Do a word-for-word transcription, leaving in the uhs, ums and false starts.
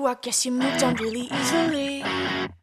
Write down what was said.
you, I guess you moved on really easily.